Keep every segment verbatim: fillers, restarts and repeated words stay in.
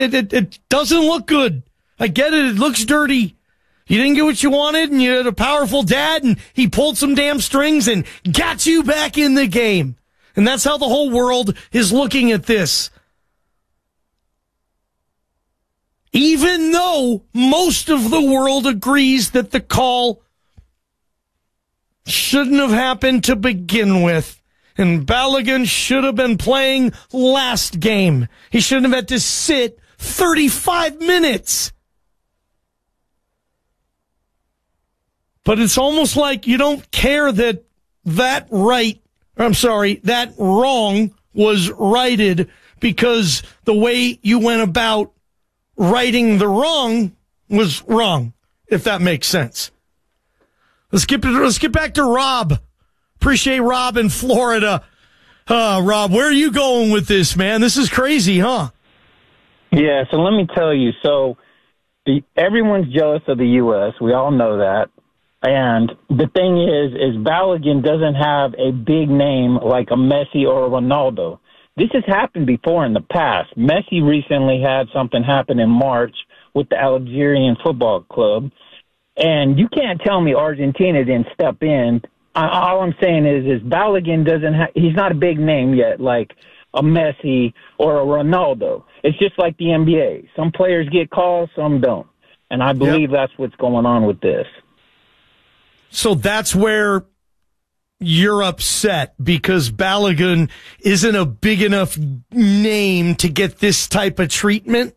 It, it, it doesn't look good. I get it. It looks dirty. You didn't get what you wanted, and you had a powerful dad, and he pulled some damn strings and got you back in the game. And that's how the whole world is looking at this. Even though most of the world agrees that the call shouldn't have happened to begin with. And Balogun should have been playing last game. He shouldn't have had to sit thirty-five minutes. But it's almost like you don't care that that right, I'm sorry, that wrong was righted because the way you went about righting the wrong was wrong, if that makes sense. Let's get, let's get back to Rob. Appreciate Rob in Florida. Uh, Rob, where are you going with this, man? This is crazy, huh? Yeah, so let me tell you. So the, everyone's jealous of the U S. We all know that. And the thing is, is Balogun doesn't have a big name like a Messi or a Ronaldo. This has happened before in the past. Messi recently had something happen in March with the Algerian football club. And you can't tell me Argentina didn't step in. I, all I'm saying is, is Balogun doesn't have, he's not a big name yet, like a Messi or a Ronaldo. It's just like the N B A. Some players get calls, some don't. And I believe yep. that's what's going on with this. So that's where you're upset because Balogun isn't a big enough name to get this type of treatment?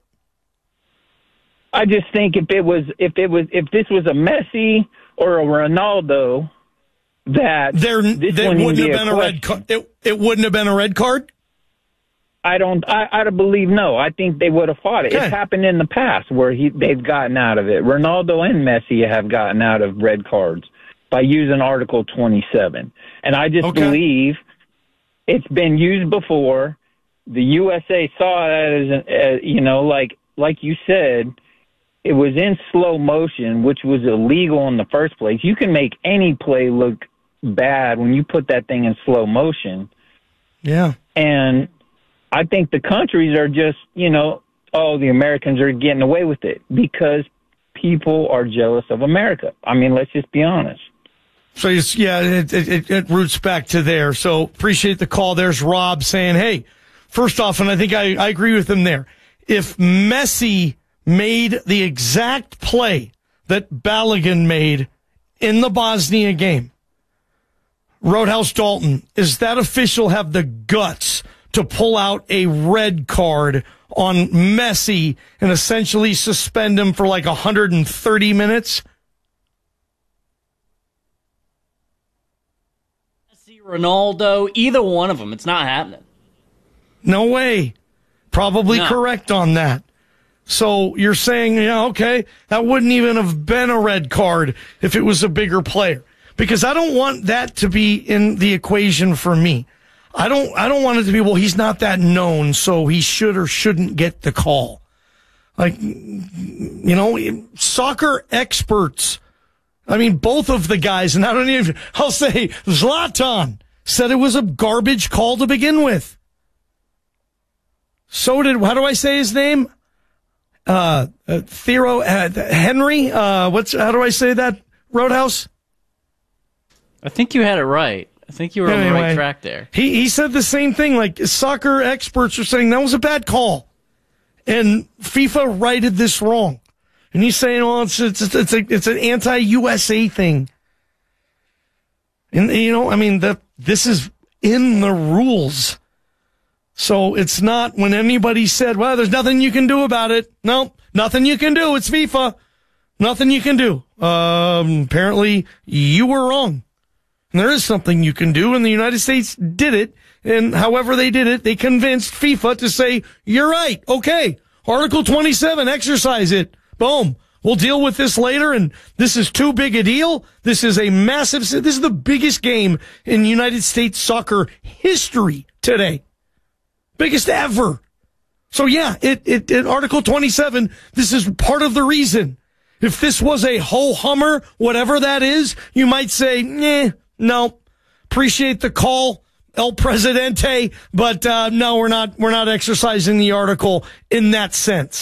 I just think if it was, if it was, if this was a Messi or a Ronaldo, that there, this there wouldn't be have been a, a red card. It, it wouldn't have been a red card. I don't. I, I believe no. I think they would have fought it. Okay. It's happened in the past where he they've gotten out of it. Ronaldo and Messi have gotten out of red cards by using Article twenty-seven, and I just okay. believe it's been used before. The U S A saw that as, an, as you know, like like you said. It was in slow motion, which was illegal in the first place. You can make any play look bad when you put that thing in slow motion. Yeah. And I think the countries are just, you know, oh, the Americans are getting away with it because people are jealous of America. I mean, let's just be honest. So, it's, yeah, it, it, it roots back to there. So appreciate the call. There's Rob saying, hey, first off, and I think I, I agree with him there, if Messi made the exact play that Balogun made in the Bosnia game, Roadhouse Dalton, is that official have the guts to pull out a red card on Messi and essentially suspend him for like one hundred thirty minutes? Messi, Ronaldo, either one of them, it's not happening. No way. Probably no. correct on that. So you're saying, yeah, okay, that wouldn't even have been a red card if it was a bigger player. Because I don't want that to be in the equation for me. I don't, I don't want it to be, well, he's not that known, so he should or shouldn't get the call. Like, you know, soccer experts, I mean, both of the guys, and I don't even, I'll say Zlatan said it was a garbage call to begin with. So did, how do I say his name? Uh, uh Theo, uh, Henry, uh, what's, how do I say that, Roadhouse? I think you had it right. I think you were anyway, on the right track there. He, he said the same thing, like soccer experts are saying that was a bad call. And FIFA righted this wrong. And he's saying, well, it's, it's, it's, a, it's an anti-U S A thing. And, you know, I mean, the, this is in the rules. So it's not when anybody said, well, there's nothing you can do about it. No, nothing you can do. It's FIFA. Nothing you can do. Um, apparently you were wrong. And there is something you can do, and the United States did it. And however they did it, they convinced FIFA to say, you're right. Okay. Article twenty-seven, exercise it. Boom. We'll deal with this later. And this is too big a deal. This is a massive, this is the biggest game in United States soccer history today. Biggest ever. So yeah, it, it, it, Article twenty-seven, this is part of the reason. If this was a whole Hummer, whatever that is, you might say, eh, no, appreciate the call. El Presidente, but uh, no, we're not. We're not exercising the article in that sense.